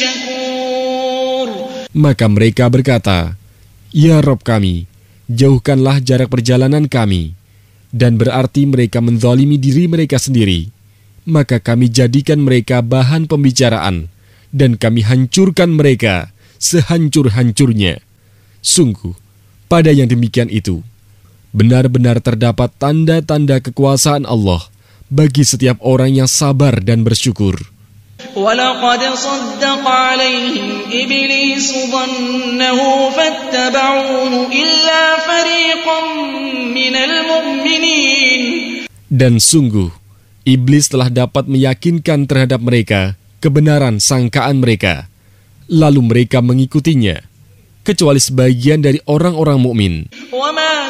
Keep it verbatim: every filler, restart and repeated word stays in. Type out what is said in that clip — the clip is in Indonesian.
شكور. Maka mereka berkata, "Ya Rabb kami, jauhkanlah jarak perjalanan kami." Dan berarti mereka menzalimi diri mereka sendiri. Maka kami jadikan mereka bahan pembicaraan, dan kami hancurkan mereka sehancur-hancurnya. Sungguh, pada yang demikian itu, benar-benar terdapat tanda-tanda kekuasaan Allah bagi setiap orang yang sabar dan bersyukur. وَلَقَدْ صَدَّقَ عَلَيْهِمْ إِبْلِيسُ ظَنَّهُ فَاتَّبَعُوهُ إِلَّا فَرِيقًا مِنَ الْمُؤْمِنِينَ. Dan sungguh, iblis telah dapat meyakinkan terhadap mereka kebenaran sangkaan mereka, lalu mereka mengikutinya, kecuali sebagian dari orang-orang mukmin. وَمَا